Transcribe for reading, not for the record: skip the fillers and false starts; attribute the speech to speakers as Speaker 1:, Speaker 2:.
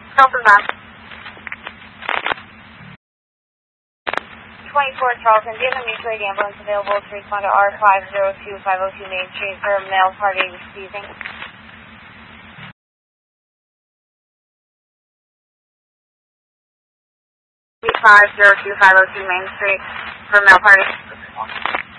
Speaker 1: Charleston bound. 24 Charleston, do you have a mutual aid ambulance available to respond to R502502 Main Street for a male party seizing? 502502 Main Street for a male party.